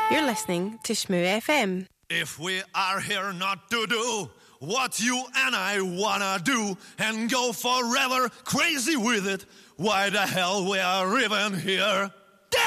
You're listening to Shmoo FM. If we are here not to do what you and I wanna do and go forever crazy with it, why the hell we are even here?